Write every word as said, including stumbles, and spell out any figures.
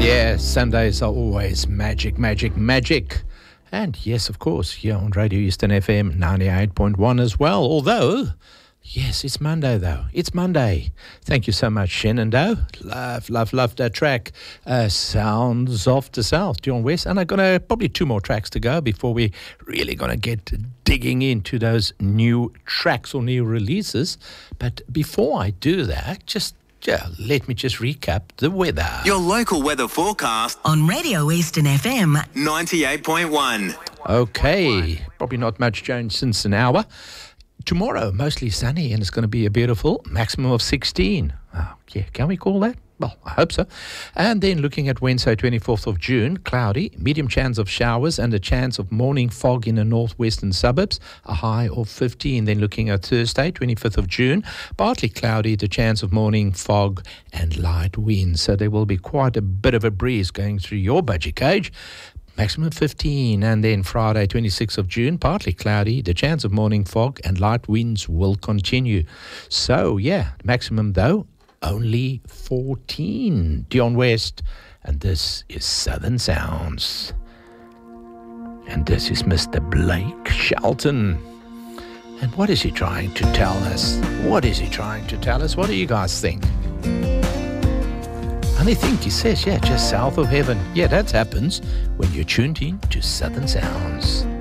Yeah, Sundays are always magic, magic, magic. And yes, of course, here on Radio Eastern F M ninety-eight point one as well. Although, yes, it's Monday though. It's Monday. Thank you so much, Shenandoah. Love, love, love that track. Uh, Sounds of the South, Dion West. And I've got uh, probably two more tracks to go before we really going to get digging into those new tracks or new releases. But before I do that, just Yeah, let me just recap the weather. Your local weather forecast on Radio Eastern F M ninety-eight point one. Okay, probably not much change since an hour. Tomorrow, mostly sunny, and it's going to be a beautiful maximum of sixteen. Oh, yeah, can we call that? Well, I hope so. And then looking at Wednesday, twenty-fourth of June, cloudy, medium chance of showers and a chance of morning fog in the northwestern suburbs, a high of fifteen. Then looking at Thursday, twenty-fifth of June, partly cloudy, the chance of morning fog and light winds. So there will be quite a bit of a breeze going through your budgie cage. Maximum fifteen. And then Friday, twenty-sixth of June, partly cloudy, the chance of morning fog and light winds will continue. So, yeah, maximum though, only fourteen. Dion West, and this is Southern Sounds. And this is Mister Blake Shelton. And what is he trying to tell us? What is he trying to tell us? What do you guys think? And I think he says, yeah, just south of heaven. Yeah, that happens when you're tuned in to Southern Sounds.